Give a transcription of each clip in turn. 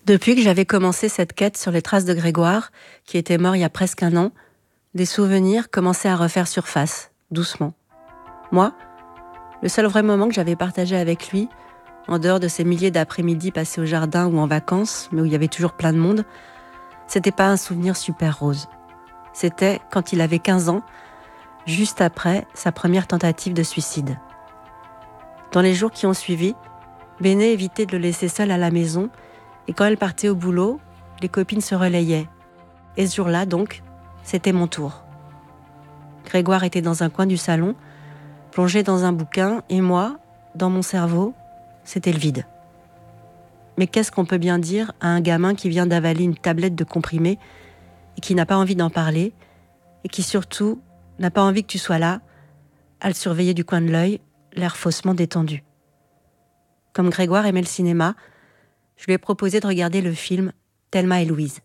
Depuis que j'avais commencé cette quête sur les traces de Grégoire, qui était mort il y a presque 1 an, des souvenirs commençaient à refaire surface, doucement. Moi, le seul vrai moment que j'avais partagé avec lui, en dehors de ces milliers d'après-midi passés au jardin ou en vacances, mais où il y avait toujours plein de monde, c'était pas un souvenir super rose. C'était quand il avait 15 ans, juste après sa première tentative de suicide. Dans les jours qui ont suivi, Béné évitait de le laisser seul à la maison, et quand elle partait au boulot, les copines se relayaient. Et ce jour-là, donc, c'était mon tour. Grégoire était dans un coin du salon, plongé dans un bouquin, et moi, dans mon cerveau, c'était le vide. Mais qu'est-ce qu'on peut bien dire à un gamin qui vient d'avaler une tablette de comprimés et qui n'a pas envie d'en parler, et qui surtout n'a pas envie que tu sois là, à le surveiller du coin de l'œil, l'air faussement détendu. Comme Grégoire aimait le cinéma, je lui ai proposé de regarder le film Thelma et Louise.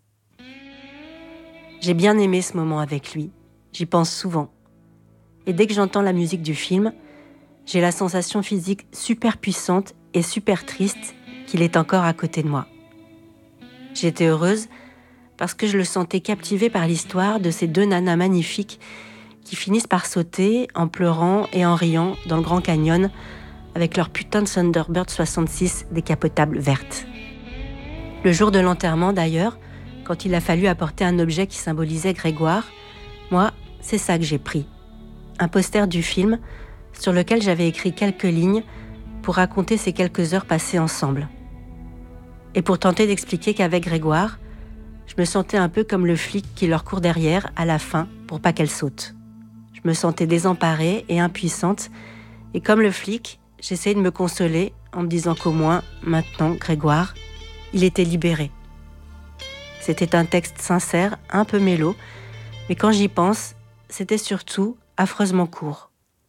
J'ai bien aimé ce moment avec lui, j'y pense souvent. Et dès que j'entends la musique du film, j'ai la sensation physique super puissante et super triste qu'il est encore à côté de moi. J'étais heureuse parce que je le sentais captivé par l'histoire de ces 2 nanas magnifiques qui finissent par sauter en pleurant et en riant dans le Grand Canyon avec leur putain de Thunderbird 66 décapotable verte. Le jour de l'enterrement d'ailleurs, quand il a fallu apporter un objet qui symbolisait Grégoire, moi, c'est ça que j'ai pris. Un poster du film sur lequel j'avais écrit quelques lignes pour raconter ces quelques heures passées ensemble. Et pour tenter d'expliquer qu'avec Grégoire, je me sentais un peu comme le flic qui leur court derrière à la fin pour pas qu'elle saute. Je me sentais désemparée et impuissante, et comme le flic, j'essayais de me consoler en me disant qu'au moins, maintenant, Grégoire, il était libéré. C'était un texte sincère, un peu mélo, mais quand j'y pense, c'était surtout affreusement court.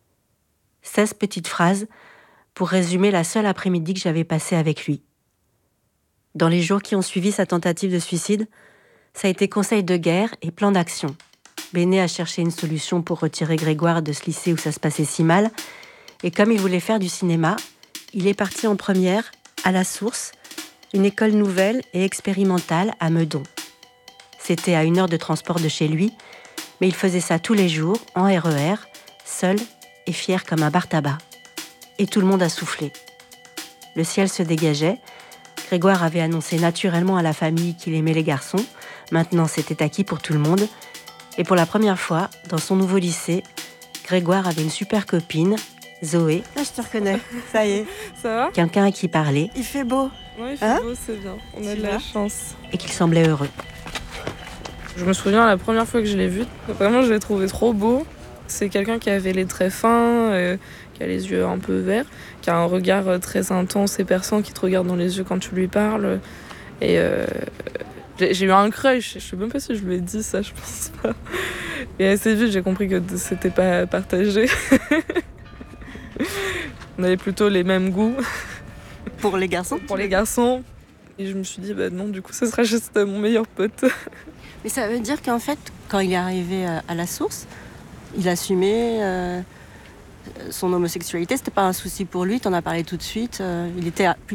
16 petites phrases pour résumer la seule après-midi que j'avais passée avec lui. Dans les jours qui ont suivi sa tentative de suicide, ça a été conseil de guerre et plan d'action. Béné a cherché une solution pour retirer Grégoire de ce lycée où ça se passait si mal, et comme il voulait faire du cinéma, il est parti en première à La Source, une école nouvelle et expérimentale à Meudon. C'était à 1 heure de transport de chez lui, mais il faisait ça tous les jours, en RER, seul et fier comme un bar tabac. Et tout le monde a soufflé. Le ciel se dégageait. Grégoire avait annoncé naturellement à la famille qu'il aimait les garçons. Maintenant, c'était acquis pour tout le monde. Et pour la première fois, dans son nouveau lycée, Grégoire avait une super copine, Zoé. Ah, je te reconnais, ça y est. Ça va ? Quelqu'un à qui parler. Il fait beau. Oui, il fait beau, c'est bien. On a de la chance. Et qu'il semblait heureux. Je me souviens la première fois que je l'ai vu, vraiment je l'ai trouvé trop beau. C'est quelqu'un qui avait les traits fins, qui a les yeux un peu verts, qui a un regard très intense et perçant, qui te regarde dans les yeux quand tu lui parles. Et j'ai eu un crush, je sais même pas si je lui ai dit ça, je pense pas. Et assez vite j'ai compris que c'était pas partagé. On avait plutôt les mêmes goûts. Pour les garçons ? Pour les garçons. Et je me suis dit, non, du coup, ce sera juste mon meilleur pote. Mais ça veut dire qu'en fait, quand il est arrivé à La Source, il assumait son homosexualité. C'était pas un souci pour lui, t'en as parlé tout de suite. Il était